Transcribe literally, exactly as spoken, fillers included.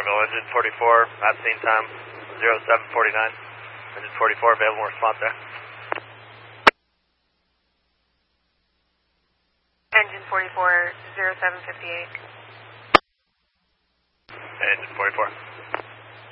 Fargo, engine forty-four, at scene time zero seven forty-nine. Engine forty-four, available response there. Engine forty-four, zero seven fifty-eight. Engine forty-four.